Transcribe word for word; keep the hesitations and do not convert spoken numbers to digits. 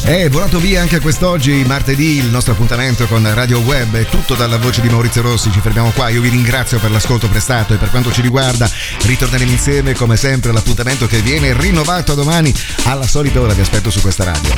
È volato via anche quest'oggi, martedì, il nostro appuntamento con Radio Web. È tutto dalla voce di Maurizio Rossi, ci fermiamo qua. Io vi ringrazio per l'ascolto prestato e per quanto ci riguarda ritorneremo insieme come sempre all'appuntamento che viene rinnovato domani alla solita ora. Vi aspetto su questa radio.